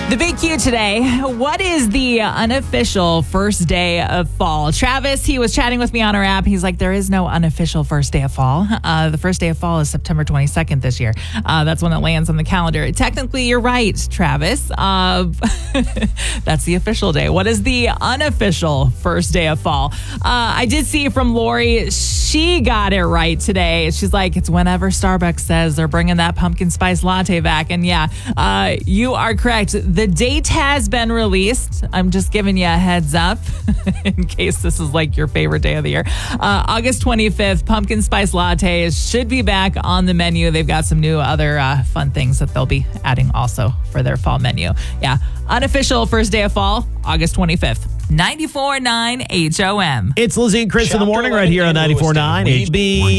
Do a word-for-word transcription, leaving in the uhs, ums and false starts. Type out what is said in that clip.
The Big Q today. What is the unofficial first day of fall? Travis, he was chatting with me on our app. He's like, there is no unofficial first day of fall. Uh, the first day of fall is September twenty-second this year. Uh, that's when it lands on the calendar. Technically, you're right, Travis. Uh, that's the official day. What is the unofficial first day of fall? Uh, I did see from Lori. She got it right today. She's like, it's whenever Starbucks says they're bringing that pumpkin spice latte back. And yeah, uh, you are correct. The date has been released. I'm just giving you a heads up in case this is like your favorite day of the year. Uh, August twenty-fifth, pumpkin spice lattes should be back on the menu. They've got some new other uh, fun things that they'll be adding also for their fall menu. Yeah, unofficial first day of fall, August twenty-fifth. ninety-four point nine H O M. It's Lizzie and Chris in the morning right here on ninety-four point nine H B.